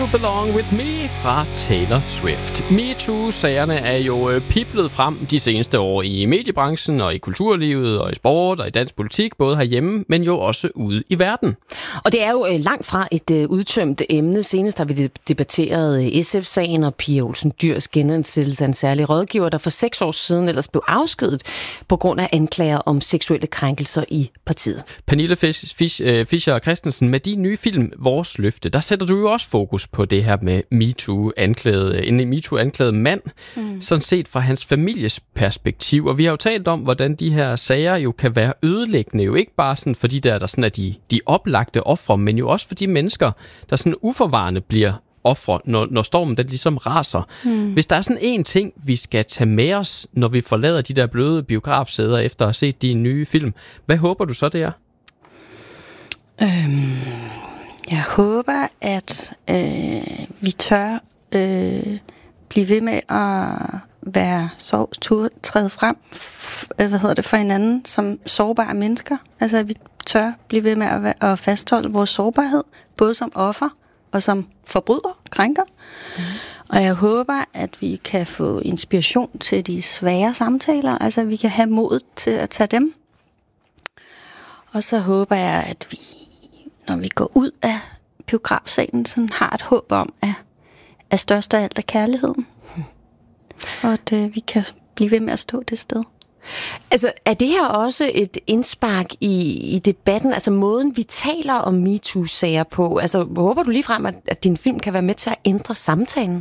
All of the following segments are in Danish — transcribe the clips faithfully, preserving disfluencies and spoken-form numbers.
Belong With Me fra Taylor Swift. MeToo-sagerne er jo piblet frem de seneste år i mediebranchen og i kulturlivet og i sport og i dansk politik, både herhjemme, men jo også ude i verden. Og det er jo langt fra et udtømt emne. Senest har vi debatteret S F-sagen og Pia Olsen Dyhrs genansættelse af en særlig rådgiver, der for seks år siden ellers blev afskediget på grund af anklager om seksuelle krænkelser i partiet. Pernille Fischer Christensen, med din nye film Vores Løfte, der sætter du jo også fokus på det her med MeToo-anklaget, en MeToo-anklaget mand, mm. sådan set fra hans families perspektiv. Og vi har jo talt om, hvordan de her sager jo kan være ødelæggende, jo ikke bare sådan for de der, der sådan er de, de oplagte ofre, men jo også for de mennesker, der sådan uforvarende bliver ofre, når, når stormen den ligesom raser. Mm. Hvis der er sådan en ting, vi skal tage med os, når vi forlader de der bløde biografsæder efter at have set de nye film, hvad håber du så, det er? Øhm, jeg håber, at øh, vi tør øh, blive ved med at være sov, tur, træde frem f- hvad hedder det, for hinanden som sårbare mennesker. Altså, at vi tør blive ved med at, at fastholde vores sårbarhed, både som offer og som forbryder, krænker. Mm. Og jeg håber, at vi kan få inspiration til de svære samtaler, altså at vi kan have mod til at tage dem. Og så håber jeg, at vi, når vi går ud af biografsalen, sådan har et håb om, at, at størst af alt er kærligheden. Mm. Og at øh, vi kan blive ved med at stå det sted. Altså, er det her også et indspark i, i debatten, altså måden, vi taler om MeToo-sager på? Altså, håber du ligefrem, at, at din film kan være med til at ændre samtalen?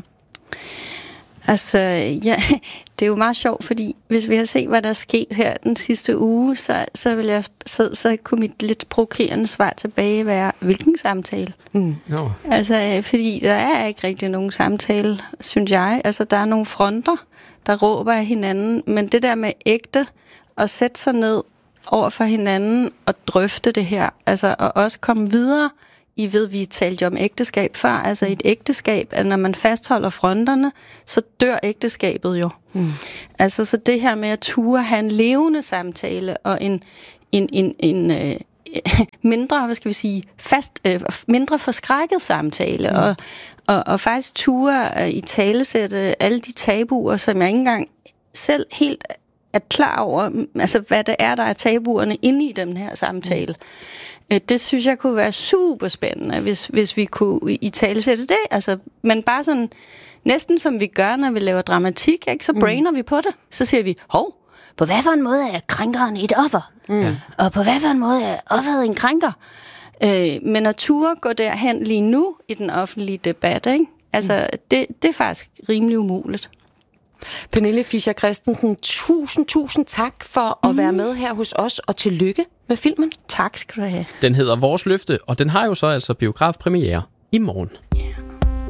Altså, ja, det er jo meget sjovt, fordi hvis vi har set, hvad der er sket her den sidste uge, så, så, vil jeg, så, så kunne mit lidt provokerende svar tilbage være, hvilken samtale? Mm. No. Altså, fordi der er ikke rigtig nogen samtale, synes jeg. Altså, der er nogle fronter, der råber af hinanden, men det der med ægte, at sætte sig ned over for hinanden og drøfte det her, altså, og også komme videre. I ved, vi talte jo om ægteskab før, altså et ægteskab, at når man fastholder fronterne, så dør ægteskabet jo. Mm. Altså, så det her med at ture have en levende samtale, og en, en, en, en øh, mindre, hvad skal vi sige, fast, øh, mindre forskrækket samtale, mm. og, og, og faktisk ture øh, i talesætte alle de tabuer, som jeg ikke engang selv helt er klar over, altså hvad det er, der er tabuerne inde i den her samtale. Mm. Det synes jeg kunne være super spændende, hvis, hvis vi kunne i talesætte det. Altså, men bare sådan, næsten som vi gør, når vi laver dramatik, ikke? Så brainer mm. vi på det. Så siger vi, hov, på hvad for en måde er krænkeren et offer? Mm. Og på hvad for en måde er offeret en krænker? Øh, men at ture gå derhen lige nu i den offentlige debat, ikke? Altså, mm. det, det er faktisk rimelig umuligt. Pernille Fischer Christensen, tusind, tusind tak for at mm. være med her hos os, og tillykke med filmen. Tak skal du have. Den hedder Vores Løfte, og den har jo så altså biografpremiere i morgen.